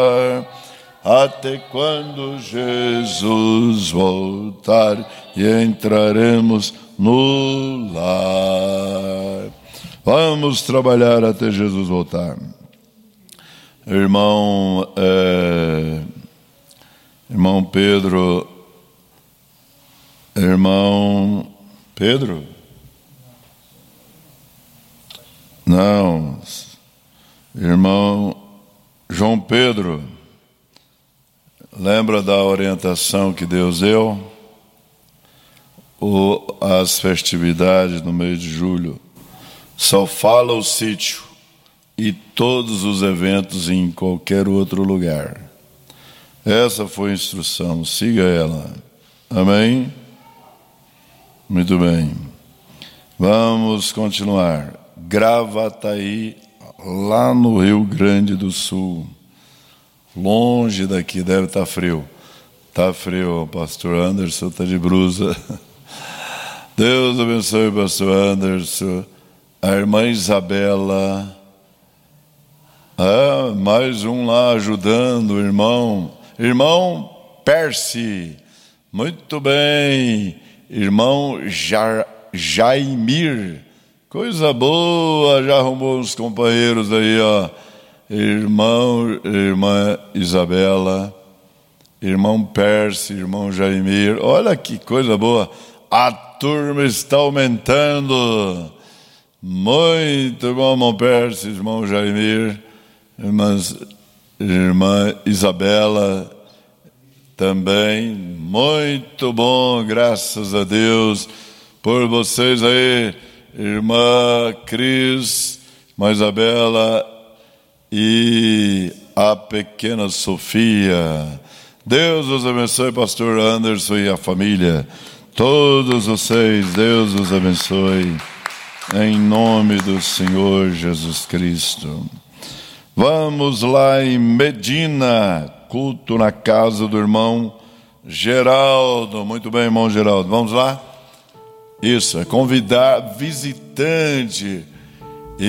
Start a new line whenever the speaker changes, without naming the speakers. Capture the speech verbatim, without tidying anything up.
até quando Jesus voltar e entraremos no lar. Vamos trabalhar até Jesus voltar. Irmão, é, irmão Pedro, irmão Pedro? Não, irmão João Pedro, lembra da orientação que Deus deu? O, as festividades no mês de julho, só fala o sítio e todos os eventos em qualquer outro lugar. Essa foi a instrução, siga ela. Amém? Muito bem. Vamos continuar. Gravataí, lá no Rio Grande do Sul. Longe daqui, deve estar frio. Está frio, o pastor Anderson está de blusa. Deus abençoe o pastor Anderson. A irmã Isabela. Ah, mais um lá ajudando o irmão. Irmão Percy. Muito bem. Irmão ja- Jaimir. Coisa boa, já arrumou uns companheiros aí, ó. Irmão, irmã Isabela, irmão Percy, irmão Jaimir. Olha que coisa boa. A turma está aumentando. Muito bom, irmão Percy, irmão Jaimir, irmãs, irmã Isabela também. Muito bom, graças a Deus por vocês aí. Irmã Cris, irmã Isabela e a pequena Sofia. Deus os abençoe, pastor Anderson e a família. Todos vocês, Deus os abençoe. Em nome do Senhor Jesus Cristo. Vamos lá em Medina, culto na casa do irmão Geraldo. Muito bem, irmão Geraldo. Vamos lá? Isso, é convidar visitante